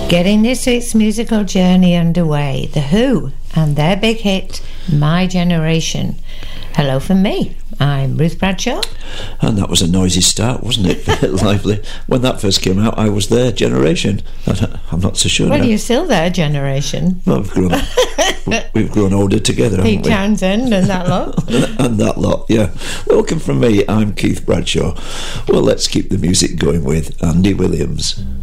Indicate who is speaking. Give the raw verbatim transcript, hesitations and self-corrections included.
Speaker 1: Getting this week's musical journey underway, The Who and their big hit, My Generation. Hello from me, I'm Ruth Bradshaw.
Speaker 2: And that was a noisy start, wasn't it? Lively. When that first came out, I was their generation. I'm not so sure
Speaker 1: Well,
Speaker 2: now.
Speaker 1: you're still their generation.
Speaker 2: Well, we've grown, we've grown older together, haven't
Speaker 1: Pete
Speaker 2: we?
Speaker 1: Townsend and that lot.
Speaker 2: And that lot, yeah. Welcome from me, I'm Keith Bradshaw. Well, let's keep the music going with Andy Williams.